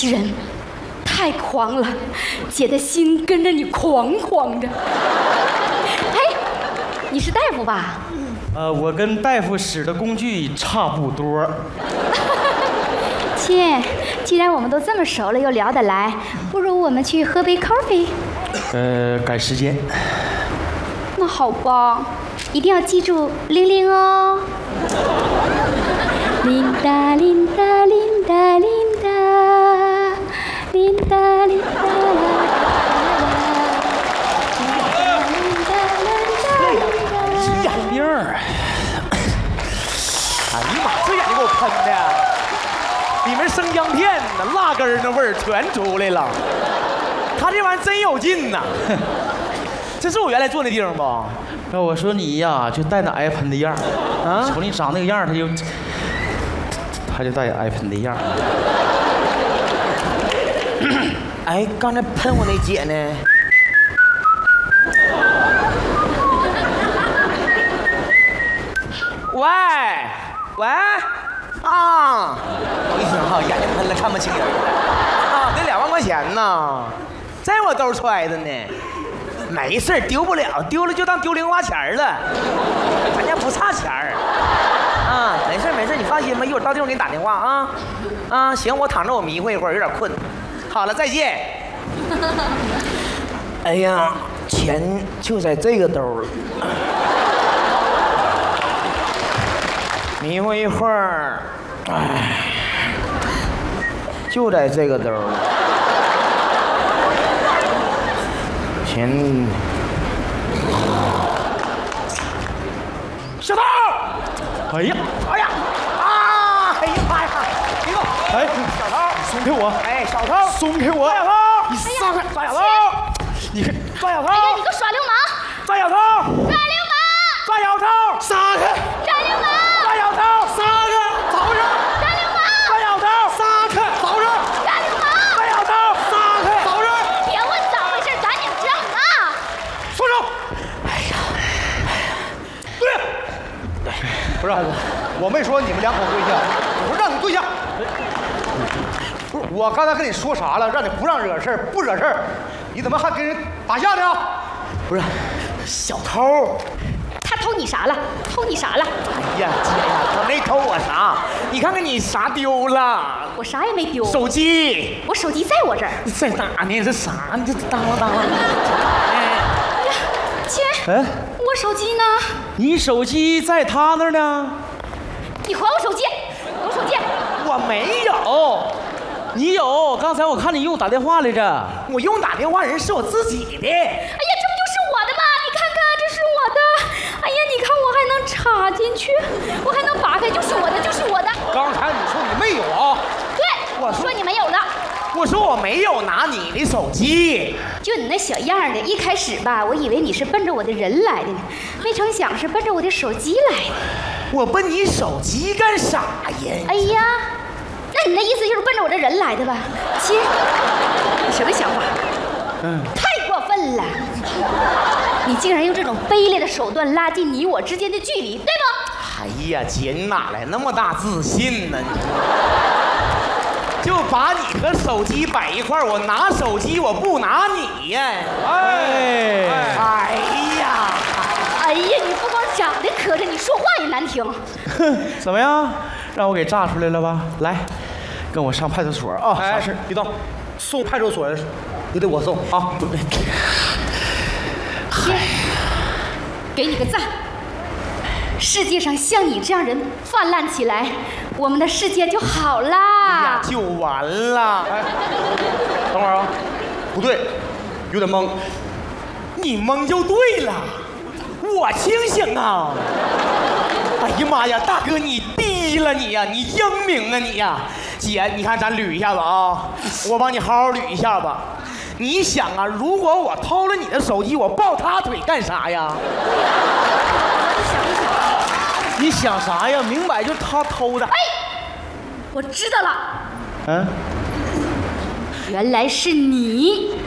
欺人，太狂了，姐的心跟着你狂狂的。哎，你是大夫吧？ 我跟大夫使的工具差不多。 亲，既然我们都这么熟了，又聊得来，不如我们去喝杯 coffee。 赶时间。 那好吧，一定要记住玲玲哦。琳达琳达琳达琳达琳达琳达啦。 样儿， 哎呀妈，这眼睛给我喷的，里面生姜片呢，辣根儿那味儿全出来了。他这玩意儿真有劲呐！这是我原来坐那地方不？ 那我说你呀，就带那挨喷的样儿啊！瞅你长那个样儿，他就带挨喷的样儿。 哎，刚才喷我那姐呢？喂，啊！我一听哈，眼睛喷了，看不清人了啊！得2万块钱呢，在我兜揣着呢。没事，丢不了，丢了就当丢零花钱了，咱家不差钱儿。啊，没事，你放心吧，一会儿到地方给你打电话啊。啊，行，我躺着我迷糊一会儿，有点困。好了，再见。哎呀，钱就在这个兜了。迷糊一会儿，哎，就在这个兜了。钱，小偷！ 哎呀， 哎呀，啊！哎呀妈呀！别动！ 哎， 小偷， 松开我！ 哎，小偷， 松开我！ 抓小偷！ 你撒开！ 抓小偷！ 你看， 抓小偷！ 哎呀，你个耍流氓！ 抓小偷！ 耍流氓！ 抓小偷！ 撒开！ 耍流氓！ 抓小偷！ 撒开！ 找着！ 耍流氓！ 抓小偷！ 撒开！ 找着！ 耍流氓！ 抓小偷！ 撒开！ 找着！ 别问咋回事，赶紧整啊！ 松手！对， 不是，我没说你们两口对象，我让你对象。不是，我刚才跟你说啥了？让你不让惹事儿，不惹事儿，你怎么还跟人打架呢？ 不是，小偷。 他偷你啥了？偷你啥了？ 哎呀，姐呀，他没偷我啥，你看看你啥丢了？ 我啥也没丢， 手机。 我手机在我这儿。 在哪呢？这啥？你这当啷当啷。 哎呀，亲， 哎， 我手机呢？ 你手机在他那儿呢？ 你还我手机！我手机！ 我没有， 你有？刚才我看你用打电话来着。 我用打电话人是我自己的。 哎呀，这不就是我的吗？你看看，这是我的。哎呀，你看我还能插进去，我还能拔开，就是我的，就是我的。 刚才你说你没有啊？ 对， 我说你没有呢。 我说我没有拿你的手机。 就你那小样的，一开始吧，我以为你是奔着我的人来的呢，没成想是奔着我的手机来的。 我奔你手机干啥呀？ 哎呀，那你那意思就是奔着我这人来的吧？亲，你什么想法？太过分了！你竟然用这种卑劣的手段拉近你我之间的距离，对不？ 哎呀，姐，你哪来那么大自信呢？你就把你和手机摆一块儿，我拿手机，我不拿你呀！ 哎， 哎呀， 哎呀，你不光长得磕碜，你说话也难听。 哼，怎么样？让我给炸出来了吧？来，跟我上派出所啊！啥事？ 别动，送派出所也得我送啊！ 亲，给你个赞。世界上像你这样人泛滥起来，我们的世界就好啦。 就完了。 哎，等会儿啊，不对，有点懵。 你懵就对了，我清醒啊！哎呀妈呀，大哥你低了你呀，你英明啊你呀！姐，你看咱捋一下子啊，我帮你好好捋一下子。你想啊，如果我偷了你的手机，我抱他腿干啥呀？ 你想啥呀？明摆就是他偷的。 哎，我知道了， 嗯， 原来是你。